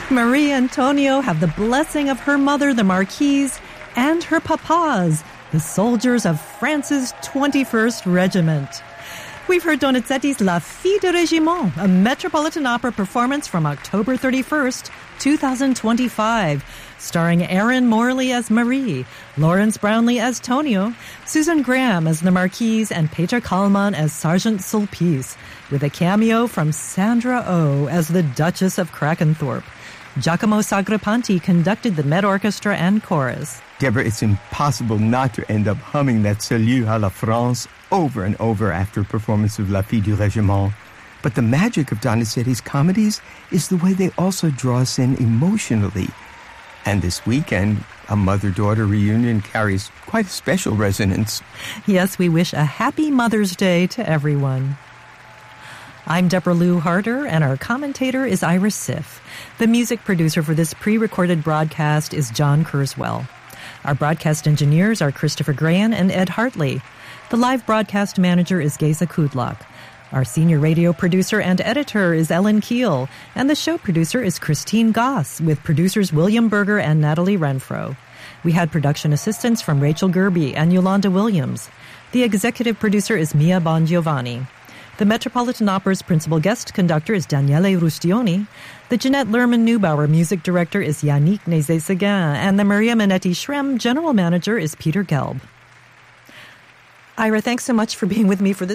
Marie Antonio have the blessing of her mother, the Marquise, and her papas, the soldiers of France's 21st Regiment. We've heard Donizetti's La Fille de Régiment, a Metropolitan Opera performance from October 31st, 2025, starring Erin Morley as Marie, Lawrence Brownlee as Tonio, Susan Graham as the Marquise, and Peter Kallman as Sergeant Sulpice, with a cameo from Sandra Oh as the Duchess of Krakenthorpe. Giacomo Sagrapanti conducted the Met Orchestra and chorus. Deborah, it's impossible not to end up humming that Salut à la France over and over after a performance of La Fille du Régiment. But the magic of Donizetti's comedies is the way they also draw us in emotionally. And this weekend, a mother-daughter reunion carries quite a special resonance. Yes, we wish a happy Mother's Day to everyone. I'm Deborah Lou Harder, and our commentator is Ira Siff. The music producer for this pre-recorded broadcast is John Kurzweil. Our broadcast engineers are Christopher Grahan and Ed Hartley. The live broadcast manager is Geza Kudlak. Our senior radio producer and editor is Ellen Keel, and the show producer is Christine Goss, with producers William Berger and Natalie Renfro. We had production assistance from Rachel Gerby and Yolanda Williams. The executive producer is Mia Bongiovanni. The Metropolitan Opera's principal guest conductor is Daniele Rustioni. The Jeanette Lerman-Neubauer music director is Yannick Nézet-Séguin, and the Maria Minetti-Schrem general manager is Peter Gelb. Ira, thanks so much for being with me for this